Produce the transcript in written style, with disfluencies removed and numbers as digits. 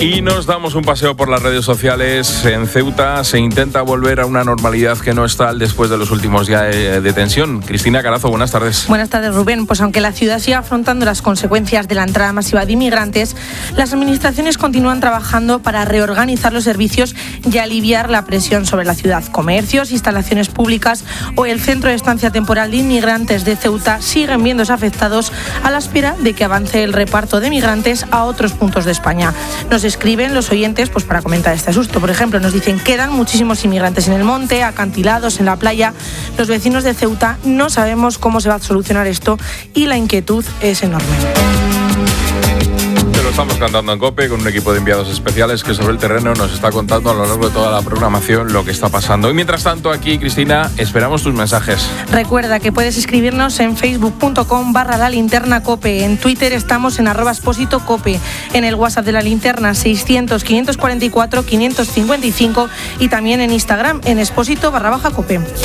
Y nos damos un paseo por las redes sociales. En Ceuta se intenta volver a una normalidad que no es tal después de los últimos días de tensión. Cristina Carazo, buenas tardes. Buenas tardes, Rubén. Pues aunque la ciudad siga afrontando las consecuencias de la entrada masiva de inmigrantes, las administraciones continúan trabajando para reorganizar los servicios y aliviar la presión sobre la ciudad. Comercios, instalaciones públicas o el centro de estancia temporal de inmigrantes de Ceuta siguen viéndose afectados a la espera de que avance el reparto de migrantes a otros puntos de España. Nos escriben los oyentes pues para comentar este asunto. Por ejemplo, nos dicen: quedan muchísimos inmigrantes en el monte, acantilados, en la playa. Los vecinos de Ceuta no sabemos cómo se va a solucionar esto y la inquietud es enorme. Te lo estamos cantando en COPE con un equipo de enviados especiales que sobre el terreno nos está contando a lo largo de toda la programación lo que está pasando. Y mientras tanto, aquí, Cristina, esperamos tus mensajes. Recuerda que puedes escribirnos en facebook.com/lalinternacope. En Twitter estamos en @expositocope. En el WhatsApp de La Linterna 600-544-555 y también en Instagram en expósito_cope.